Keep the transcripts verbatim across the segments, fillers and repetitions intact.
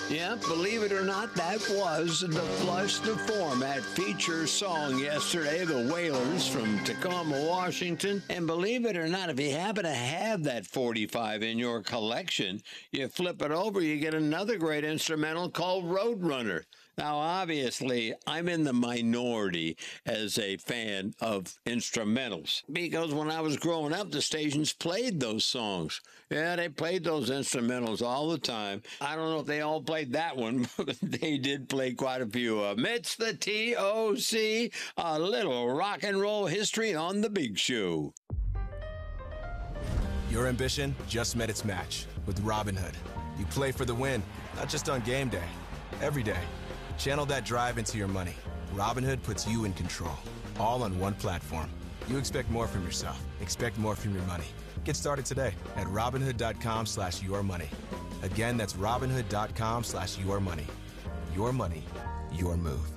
Yeah, believe it or not, that was the Flush the Format feature song yesterday, The Wailers from Tacoma, Washington. And believe it or not, if you happen to have that forty-five in your collection, you flip it over, you get another great instrumental called Roadrunner. Now, obviously, I'm in the minority as a fan of instrumentals because when I was growing up, the stations played those songs. Yeah, they played those instrumentals all the time. I don't know if they all played that one, but they did play quite a few of them. It's the T O C, a little rock and roll history on The Big Show. Your ambition just met its match with Robinhood. You play for the win, not just on game day, every day. Channel that drive into your money. Robinhood puts you in control, all on one platform. You expect more from yourself. Expect more from your money. Get started today at Robinhood.com slash your money. Again, that's Robinhood.com slash your money. Your money, your move.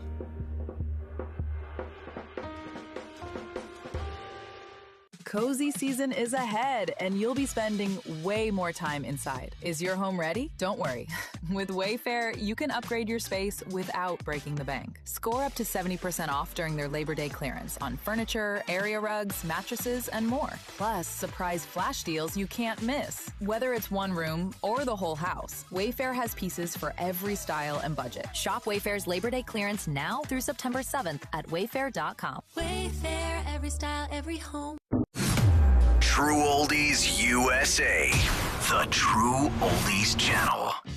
Cozy season is ahead, and you'll be spending way more time inside. Is your home ready? Don't worry. With Wayfair, you can upgrade your space without breaking the bank. Score up to seventy percent off during their Labor Day clearance on furniture, area rugs, mattresses, and more. Plus, surprise flash deals you can't miss. Whether it's one room or the whole house, Wayfair has pieces for every style and budget. Shop Wayfair's Labor Day clearance now through September seventh at wayfair dot com. Wayfair, every style, every home. True Oldies U S A, the True Oldies Channel.